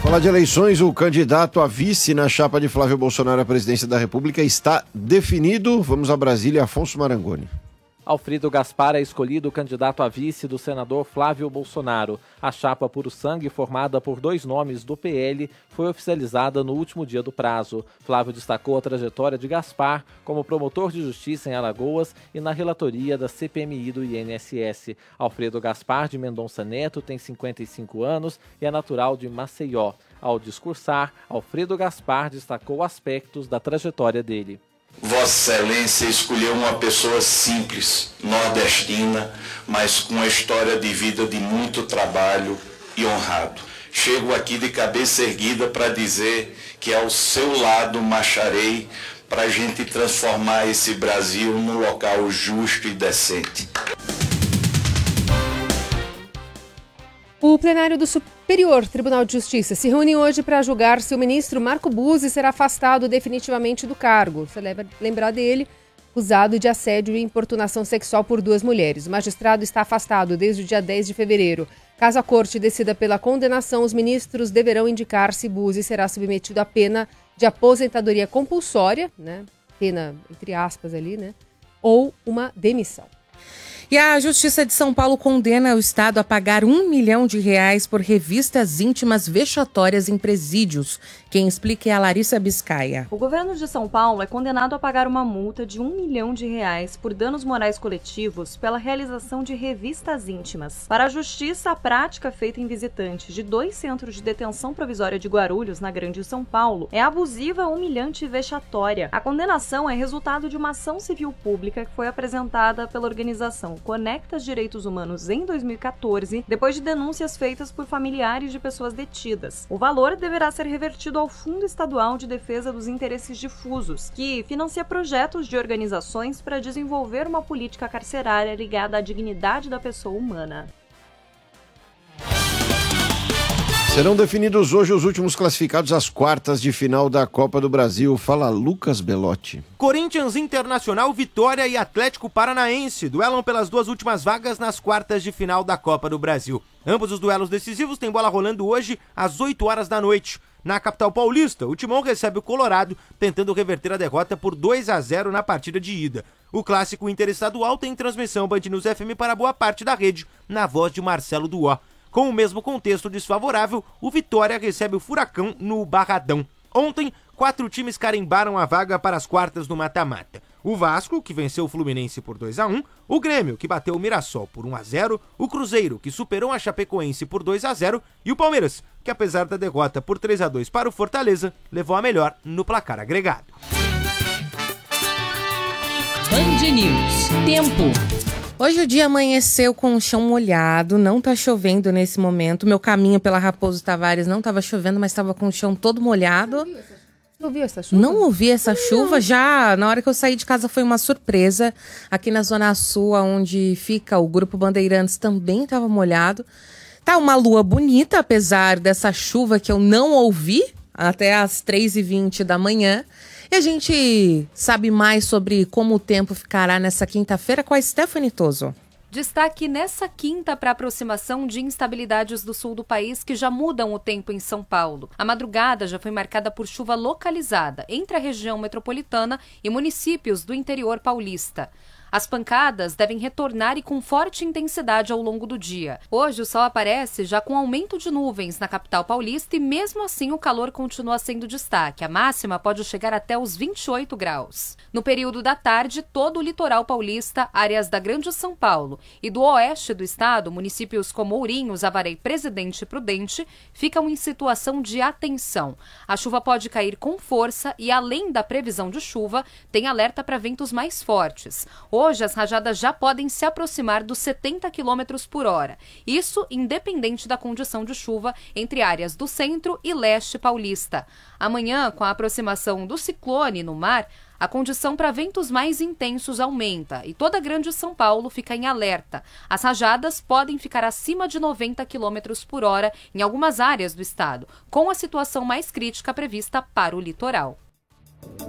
Falar de eleições, o candidato a vice na chapa de Flávio Bolsonaro à presidência da República está definido. Vamos a Brasília, Afonso Marangoni. Alfredo Gaspar é escolhido candidato a vice do senador Flávio Bolsonaro. A chapa Puro Sangue, formada por 2 nomes do PL, foi oficializada no último dia do prazo. Flávio destacou a trajetória de Gaspar como promotor de justiça em Alagoas e na relatoria da CPMI do INSS. Alfredo Gaspar de Mendonça Neto tem 55 anos e é natural de Maceió. Ao discursar, Alfredo Gaspar destacou aspectos da trajetória dele. Vossa Excelência escolheu uma pessoa simples, nordestina, mas com uma história de vida de muito trabalho e honrado. Chego aqui de cabeça erguida para dizer que ao seu lado marcharei para a gente transformar esse Brasil num local justo e decente. O plenário do Superior Tribunal de Justiça se reúne hoje para julgar se o ministro Marco Buzzi será afastado definitivamente do cargo. Você lembrar dele, acusado de assédio e importunação sexual por 2 mulheres. O magistrado está afastado desde o dia 10 de fevereiro. Caso a corte decida pela condenação, os ministros deverão indicar se Buzzi será submetido à pena de aposentadoria compulsória, né? Pena entre aspas ali, né? Ou uma demissão. E a Justiça de São Paulo condena o Estado a pagar R$1 milhão por revistas íntimas vexatórias em presídios. Quem explica é a Larissa Biscaia. O governo de São Paulo é condenado a pagar uma multa de R$1 milhão por danos morais coletivos pela realização de revistas íntimas. Para a Justiça, a prática feita em visitantes de 2 centros de detenção provisória de Guarulhos, na Grande São Paulo, é abusiva, humilhante e vexatória. A condenação é resultado de uma ação civil pública que foi apresentada pela organização Conectas Direitos Humanos em 2014, depois de denúncias feitas por familiares de pessoas detidas. O valor deverá ser revertido ao Fundo Estadual de Defesa dos Interesses Difusos, que financia projetos de organizações para desenvolver uma política carcerária ligada à dignidade da pessoa humana. Serão definidos hoje os últimos classificados às quartas de final da Copa do Brasil. Fala Lucas Belotti. Corinthians, Internacional, Vitória e Atlético Paranaense duelam pelas 2 últimas vagas nas quartas de final da Copa do Brasil. Ambos os duelos decisivos têm bola rolando hoje às 8 horas da noite. Na capital paulista, o Timão recebe o Colorado, tentando reverter a derrota por 2-0 na partida de ida. O clássico interestadual tem transmissão Band News FM para boa parte da rede, na voz de Marcelo Duó. Com o mesmo contexto desfavorável, o Vitória recebe o Furacão no Barradão. Ontem, 4 times carimbaram a vaga para as quartas do mata-mata. O Vasco, que venceu o Fluminense por 2-1, o Grêmio, que bateu o Mirassol por 1-0, o Cruzeiro, que superou a Chapecoense por 2-0, e o Palmeiras, que apesar da derrota por 3-2 para o Fortaleza, levou a melhor no placar agregado. Band News. Tempo. Hoje o dia amanheceu com o chão molhado, não tá chovendo nesse momento. Meu caminho pela Raposo Tavares não tava chovendo, mas tava com o chão todo molhado. Você ouviu essa chuva? Não ouvi essa chuva, já na hora que eu saí de casa foi uma surpresa. Aqui na Zona Sul, onde fica o Grupo Bandeirantes, também tava molhado. Tá uma lua bonita, apesar dessa chuva que eu não ouvi até às 3h20 da manhã. E a gente sabe mais sobre como o tempo ficará nessa quinta-feira com a Stephanie Toso. Destaque nessa quinta para a aproximação de instabilidades do sul do país que já mudam o tempo em São Paulo. A madrugada já foi marcada por chuva localizada entre a região metropolitana e municípios do interior paulista. As pancadas devem retornar e com forte intensidade ao longo do dia. Hoje o sol aparece já com aumento de nuvens na capital paulista e mesmo assim o calor continua sendo destaque. A máxima pode chegar até os 28 graus. No período da tarde, todo o litoral paulista, áreas da Grande São Paulo e do oeste do estado, municípios como Ourinhos, Avaré, Presidente e Prudente, ficam em situação de atenção. A chuva pode cair com força e, além da previsão de chuva, tem alerta para ventos mais fortes. Hoje, as rajadas já podem se aproximar dos 70 km por hora. Isso independente da condição de chuva entre áreas do centro e leste paulista. Amanhã, com a aproximação do ciclone no mar, a condição para ventos mais intensos aumenta e toda a Grande São Paulo fica em alerta. As rajadas podem ficar acima de 90 km por hora em algumas áreas do estado, com a situação mais crítica prevista para o litoral.